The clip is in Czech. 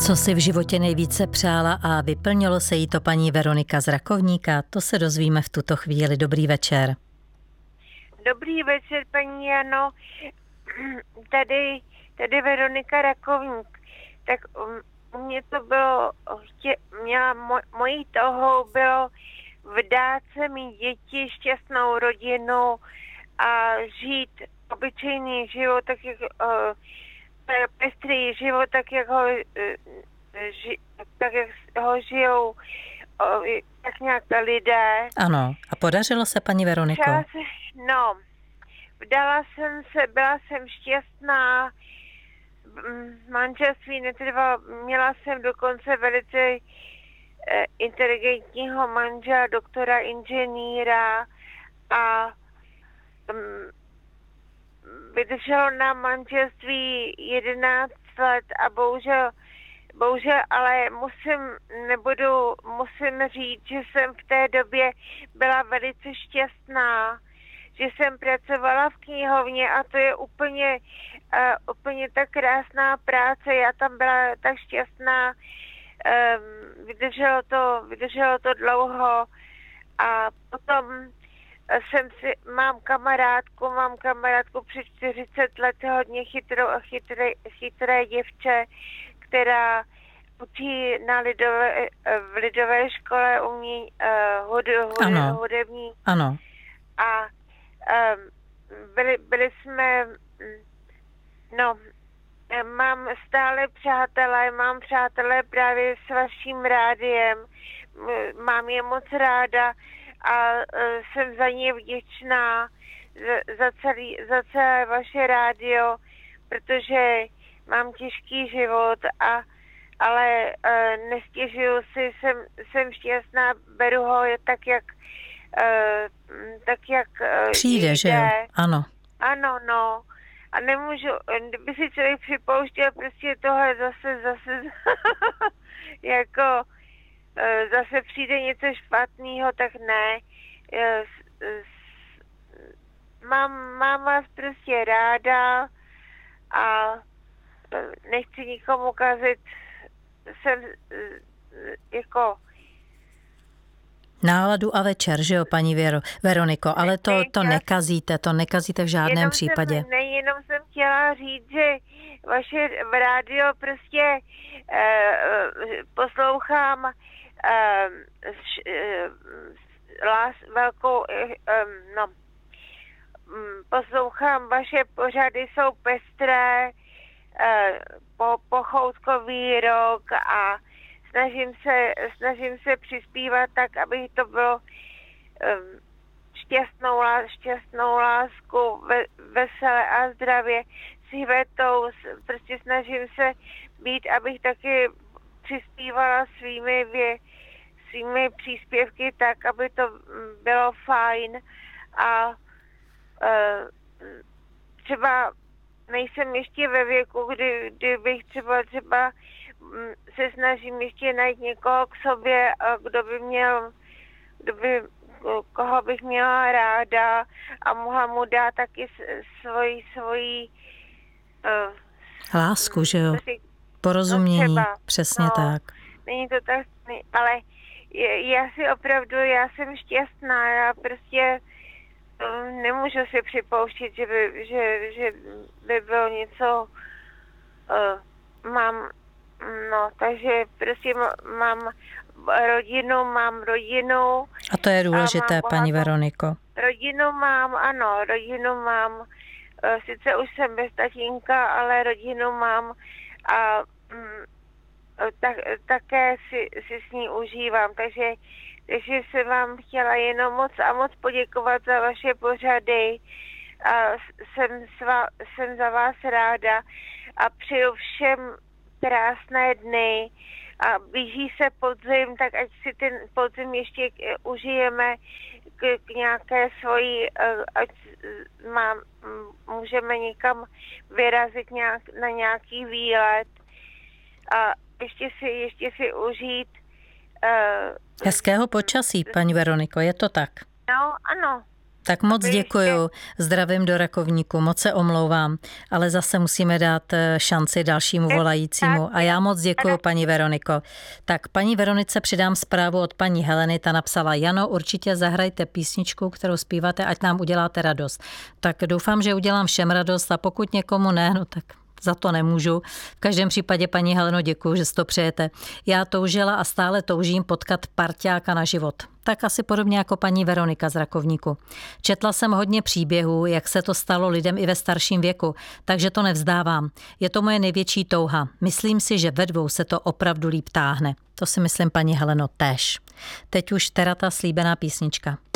Co si v životě nejvíce přála a vyplnilo se jí to paní Veronika z Rakovníka, to se dozvíme v tuto chvíli. Dobrý večer. Dobrý večer, paní Jano. Tady Veronika Rakovník. Tak u mě to bylo, mojí touhou bylo vdát se mít děti, šťastnou rodinu a žít obyčejný život, tak jak pestrý život, tak jak ho žijou tak nějak lidé. Ano, a podařilo se, paní Veroniko? Vdala jsem se, byla jsem šťastná, manželství netrvalo, měla jsem dokonce velice inteligentního manžela, doktora inženýra a vydrželo nám manželství 11 let a bohužel, ale musím říct, že jsem v té době byla velice šťastná, že jsem pracovala v knihovně a to je úplně tak krásná práce, já tam byla tak šťastná, vydrželo to dlouho a potom mám kamarádku přes 40 let, hodně chytré děvče, která učí v lidové škole hudební. Ano. A byli jsme, mám stále mám přátelé právě s vaším rádiem, mám je moc ráda a jsem za ně vděčná za celé vaše rádio, protože mám těžký život, ale nestěžuju si, jsem šťastná, beru ho tak, jak přijde, že jo? Ano. Ano, no. A nemůžu, kdyby si člověk připouštěl prostě tohle zase jako zase přijde něco špatného, tak ne. Mám vás prostě ráda a nechci nikomu kazit, jsem jako náladu a večer, že jo, paní Veroniko, ale to nekazíte v žádném případě. Jenom jsem chtěla říct, že vaše rádio prostě poslouchám poslouchám, vaše pořady jsou pestré, pochoutkový rok a snažím se přispívat tak, aby to bylo šťastnou lásku, veselé a zdravě s Hivetou. Prostě snažím se být, abych taky přispívala svými příspěvky tak, aby to bylo fajn a třeba nejsem ještě ve věku, kdy bych třeba se snažím ještě najít někoho k sobě, koho bych měla ráda a mohla mu dát taky svoji lásku, že jo? Porozumění, přesně tak. Není to tak, ale já jsem šťastná, já prostě nemůžu si připouštět, že by bylo něco, takže prostě mám rodinu. A to je důležité, paní Veroniko. Rodinu mám, sice už jsem bez tatínka, ale rodinu mám a také si s ní užívám, takže jsem vám chtěla jenom moc poděkovat za vaše pořady a jsem za vás ráda a přeju všem krásné dny a blíží se podzim, tak ať si ten podzim ještě užijeme k nějaké svoji, ať můžeme někam vyrazit na nějaký výlet a ještě si užít hezkého počasí, paní Veroniko, je to tak? No, ano. Tak moc děkuju, zdravím do Rakovníku, moc se omlouvám, ale zase musíme dát šanci dalšímu volajícímu. A já moc děkuju, paní Veroniko. Tak paní Veronice přidám zprávu od paní Heleny, ta napsala: Jano, určitě zahrajte písničku, kterou zpíváte, ať nám uděláte radost. Tak doufám, že udělám všem radost, a pokud někomu ne, no tak za to nemůžu. V každém případě, paní Heleno, děkuju, že si to přejete. Já toužila a stále toužím potkat parťáka na život. Tak asi podobně jako paní Veronika z Rakovníku. Četla jsem hodně příběhů, jak se to stalo lidem i ve starším věku, takže to nevzdávám. Je to moje největší touha. Myslím si, že ve dvou se to opravdu líp táhne. To si myslím, paní Heleno, též. Teď už teda ta slíbená písnička.